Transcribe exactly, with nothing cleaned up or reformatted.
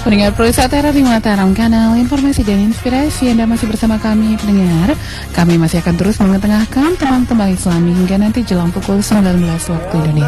Pendengar Perusahaan Teror di Mataram, kanal informasi dan inspirasi. Anda masih bersama kami, pendengar. Kami masih akan terus mengetengahkan tembang-tembang Islami hingga nanti jelang pukul sembilan belas waktu Indonesia.